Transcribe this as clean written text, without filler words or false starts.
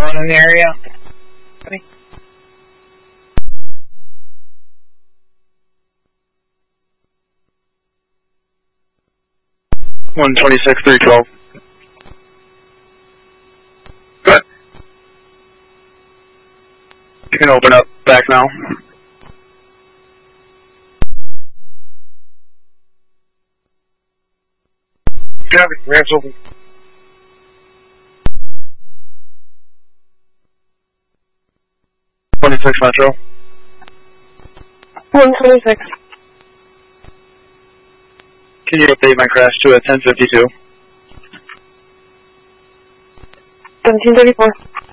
anyone in the area. 126, 312. Good. You can open up back now. Copy. Ramps open. Metro. 126. Can you update my crash to a 1052? 1734.